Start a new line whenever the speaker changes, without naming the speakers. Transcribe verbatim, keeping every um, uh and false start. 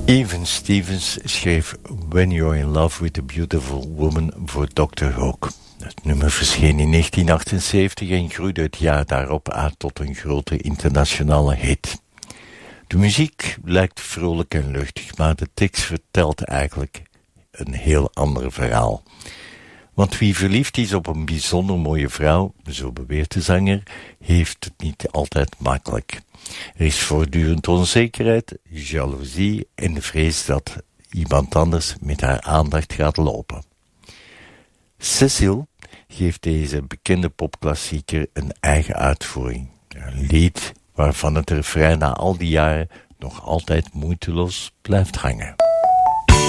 Even Stevens schreef When You're in Love with a Beautiful Woman voor dokter Hook. Het nummer verscheen in negentien achtenzeventig en groeide het jaar daarop uit tot een grote internationale hit. De muziek lijkt vrolijk en luchtig, maar de tekst vertelt eigenlijk een heel ander verhaal. Want wie verliefd is op een bijzonder mooie vrouw, zo beweert de zanger, heeft het niet altijd makkelijk. Er is voortdurend onzekerheid, jaloezie en de vrees dat iemand anders met haar aandacht gaat lopen. Cecile geeft deze bekende popklassieker een eigen uitvoering. Een lied waarvan het refrein na al die jaren nog altijd moeiteloos blijft hangen.